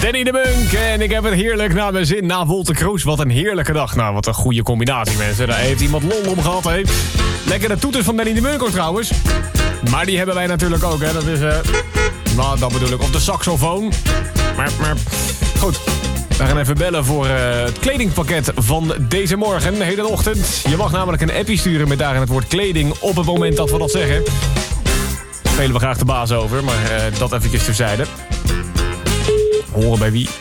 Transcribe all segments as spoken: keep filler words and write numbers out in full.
Danny de Munk en ik heb het heerlijk naar mijn zin na Wolter Kroes. Wat een heerlijke dag. Nou, wat een goede combinatie, mensen. Daar heeft iemand lol om gehad, hè. Lekker de toeters van Danny de Munk ook, trouwens. Maar die hebben wij natuurlijk ook, hè. Dat is, eh... nou, dat bedoel ik. Op de saxofoon. Maar, maar... Goed. We gaan even bellen voor uh, het kledingpakket van deze morgen, de hele ochtend. Je mag namelijk een appie sturen met daarin het woord kleding op het moment dat we dat zeggen. Daar spelen we graag de baas over, maar uh, dat eventjes terzijde. Horen bij wie?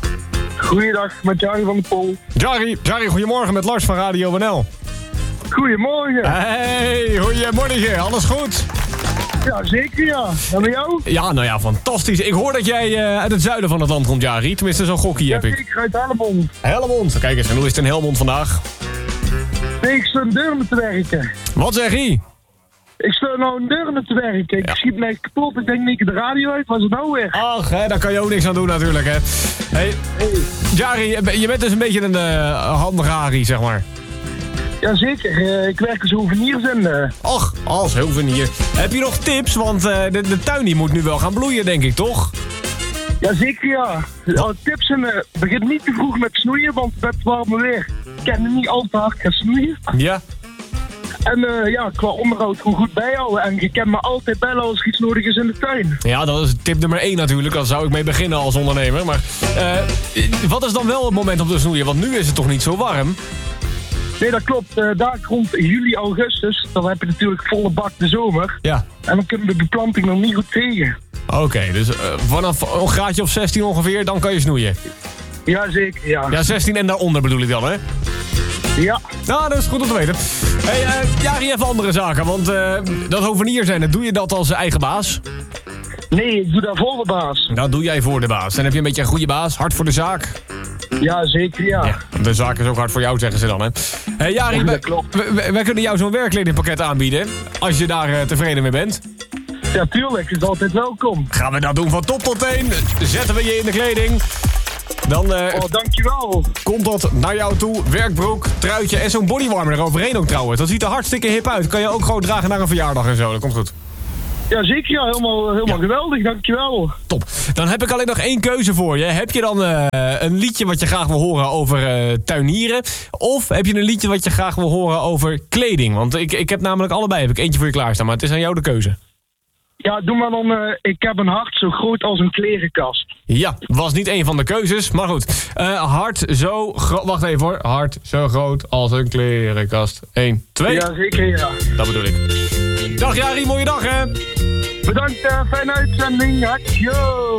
Goeiedag, met Jari van de Pol. Jari, Jari, goedemorgen met Lars van Radio N L. Goedemorgen. Hey, goedemorgen, alles goed? Ja, zeker ja. En bij jou? Ja, nou ja, fantastisch. Ik hoor dat jij uh, uit het zuiden van het land komt, Jari. Tenminste, zo'n gokkie heb ja, ik. zeker, uit Helmond. Helmond. Kijk eens, en hoe is het in Helmond vandaag? Nee, ik sta in Deurne te werken. Wat zeg je? Ik sta nou in Deurne te werken. Ik Ja. schiet me echt kapot. Ik denk niet de radio uit. Wat is het nou weer? Ach, hè, daar kan je ook niks aan doen natuurlijk, hè. Hey, Hey. Jari, je bent dus een beetje een uh, handig zeg maar. Jazeker, uh, ik werk als souvenirszender. Och, als hier. Heb je nog tips? Want uh, de, de tuin die moet nu wel gaan bloeien, denk ik, toch? Jazeker ja. Nou, tips zijn, uh, begin niet te vroeg met snoeien, want met het warme weer kan je niet al te hard gaan snoeien. Ja. En uh, ja, qua onderhoud gewoon goed bijhouden. En je kan me altijd bellen als er iets nodig is in de tuin. Ja, dat is tip nummer één natuurlijk. Daar zou ik mee beginnen als ondernemer. Maar uh, wat is dan wel het moment om te snoeien? Want nu is het toch niet zo warm? Nee, dat klopt. Uh, daar rond juli, augustus, dan heb je natuurlijk volle bak de zomer. Ja. En dan kunnen de beplanting nog niet goed tegen. Oké, okay, dus uh, vanaf een graadje of zestien ongeveer, dan kan je snoeien. Jazeker, ja. Ja, zestien en daaronder bedoel ik dan, hè? Ja. Nou, dat is goed om te weten. Hey, uh, Jari, even andere zaken, want uh, dat hovenier zijn, doe je dat als eigen baas? Nee, ik doe daar voor de baas. Dat doe jij voor de baas. Dan heb je een beetje een goede baas, hard voor de zaak. Ja, zeker, ja. Ja, de zaak is ook hard voor jou, zeggen ze dan, hè. Hey, Jari, Ja, wij, dat klopt. wij, wij kunnen jou zo'n werkkledingpakket aanbieden, als je daar uh, tevreden mee bent. Ja, tuurlijk. Is altijd welkom. Gaan we dat doen van top tot teen. Zetten we je in de kleding. Dan uh, Oh, dankjewel. komt dat naar jou toe. Werkbroek, truitje en zo'n bodywarmer eroverheen ook trouwens. Dat ziet er hartstikke hip uit. Kan je ook gewoon dragen naar een verjaardag en zo. Dat komt goed. Ja, zeker, ja. Helemaal, helemaal Ja. geweldig. Dankjewel. Top. Dan heb ik alleen nog één keuze voor je. Heb je dan uh, een liedje wat je graag wil horen over uh, tuinieren? Of heb je een liedje wat je graag wil horen over kleding? Want ik, ik heb namelijk allebei. Heb ik eentje voor je klaarstaan. Maar het is aan jou de keuze. Ja, doe maar dan... Uh, ik heb een hart zo groot als een klerenkast. Ja, was niet één van de keuzes, maar goed. Uh, hart zo groot... Wacht even hoor. Hart zo groot als een klerenkast. Eén, twee. Ja, zeker, ja. Dat bedoel ik. Dag Jari, mooie dag hè. Bedankt, uh, fijne uitzending. Yo.